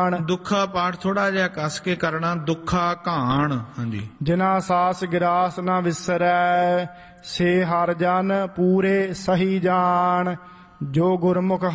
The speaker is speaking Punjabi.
ਘਾਣ। ਦੁੱਖਾ ਪਾਠ ਥੋੜਾ ਜਿਹਾ ਕੱਸ ਕੇ ਕਰਨਾ, ਦੁੱਖਾ ਘਾਣ। ਹਾਂਜੀ। ਜਿਨਾ ਸਾਸ ਗਿਰਾਸ ਨਾ ਵਿਸਰੈ, ਸੇ ਹਰਿ ਜਨ ਪੂਰੇ ਸਹੀ ਜਾਣ। ਜੋ ਗੁਰਮੁਖ